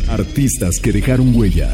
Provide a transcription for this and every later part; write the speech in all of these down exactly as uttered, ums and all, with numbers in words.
Artistas que dejaron huella.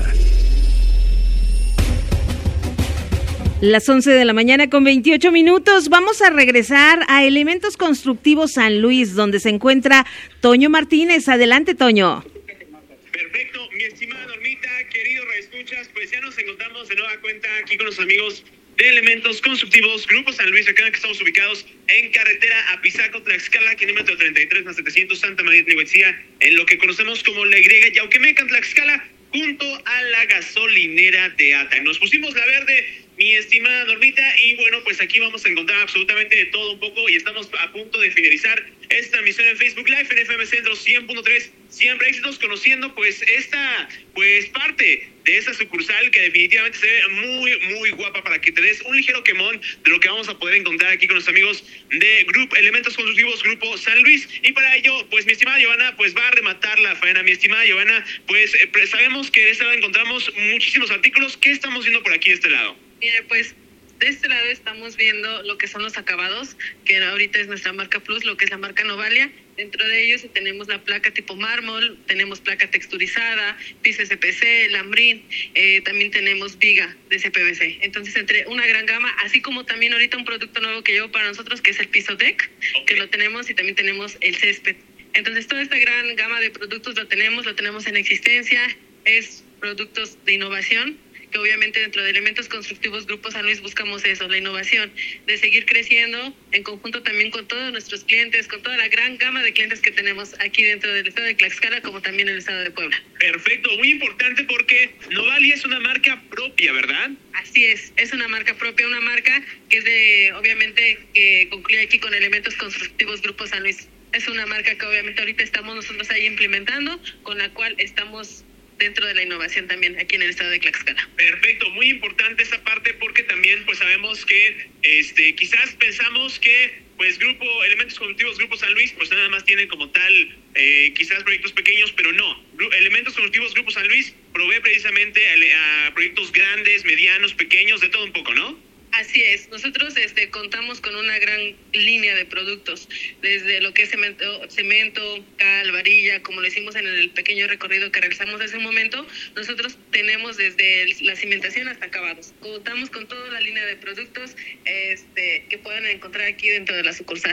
Las once de la mañana con veintiocho minutos. Vamos a regresar a Elementos Constructivos San Luis, donde se encuentra Toño Martínez. Adelante, Toño. Perfecto, mi estimada Normita, queridos reescuchas, pues ya nos encontramos de nueva cuenta aquí con los amigos de Elementos Constructivos Grupo San Luis. Recuerden que estamos ubicados en carretera Apizaco, Tlaxcala, kilómetro treinta y tres más setecientos, Santa María de Nehuetzía, en lo que conocemos como la Y Yauquemecan, Tlaxcala, junto a la gasolinera de Ata. Nos pusimos la verde, mi estimada Normita, y bueno, pues aquí vamos a encontrar absolutamente de todo un poco y estamos a punto de finalizar esta emisión en Facebook Live en F M Centro cien punto tres, siempre éxitos, conociendo pues esta pues parte de esa sucursal que definitivamente se ve muy muy guapa, para que te des un ligero quemón de lo que vamos a poder encontrar aquí con los amigos de Grupo Elementos Constructivos Grupo San Luis. Y para ello, pues mi estimada Giovanna pues va a rematar la faena. Mi estimada Giovanna, pues eh, sabemos que de este lado encontramos muchísimos artículos. ¿Qué estamos viendo por aquí de este lado? Mire, pues de este lado estamos viendo lo que son los acabados, que ahorita es nuestra marca Plus, lo que es la marca Novalia. Dentro de ellos tenemos la placa tipo mármol, tenemos placa texturizada, piso S P C, lambrín, eh, también tenemos viga de C P V C. Entonces, entre una gran gama, así como también ahorita un producto nuevo que llevo para nosotros, que es el piso deck, okay, que lo tenemos, y también tenemos el césped. Entonces, toda esta gran gama de productos lo tenemos, lo tenemos en existencia, es productos de innovación, que obviamente dentro de Elementos Constructivos Grupo San Luis buscamos eso, la innovación, de seguir creciendo en conjunto también con todos nuestros clientes, con toda la gran gama de clientes que tenemos aquí dentro del estado de Tlaxcala, como también el estado de Puebla. Perfecto, muy importante porque Novalia es una marca propia, ¿verdad? Así es, es una marca propia, una marca que es de, obviamente, que concluye aquí con Elementos Constructivos Grupo San Luis. Es una marca que obviamente ahorita estamos nosotros ahí implementando, con la cual estamos dentro de la innovación también aquí en el estado de Tlaxcala. Perfecto, muy importante esa parte, porque también pues sabemos que este quizás pensamos que pues Grupo Elementos Constructivos Grupo San Luis pues nada más tiene como tal eh, quizás proyectos pequeños, pero no. Elementos Constructivos Grupo San Luis provee precisamente a, a proyectos grandes, medianos, pequeños, de todo un poco, ¿no? Así es, nosotros este, contamos con una gran línea de productos, desde lo que es cemento, cemento, cal, varilla, como lo hicimos en el pequeño recorrido que realizamos hace un momento. Nosotros tenemos desde la cimentación hasta acabados. Contamos con toda la línea de productos este, que puedan encontrar aquí dentro de la sucursal.